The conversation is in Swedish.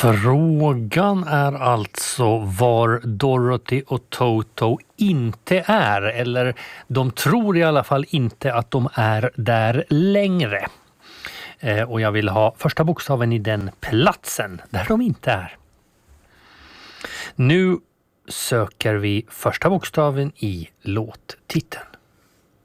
Frågan är alltså var Dorothy och Toto inte är, eller de tror i alla fall inte att de är där längre. Och jag vill ha första bokstaven i den platsen där de inte är. Nu söker vi första bokstaven i låttiteln.